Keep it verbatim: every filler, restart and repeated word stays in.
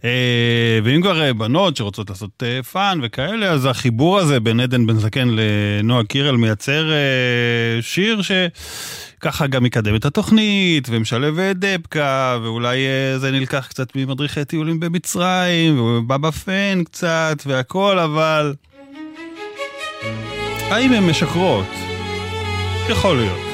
ואם כבר בנות שרוצות לעשות פאן וכאלה, אז החיבור הזה בין עדן בן זקן לנועה קירל מייצר שיר שככה גם יקדם את התוכנית, ומשלב דבקה, ואולי זה נלקח קצת ממדריכי טיולים במצרים, ובבא פן קצת, והכל, אבל האם הן משקרות? יכול להיות.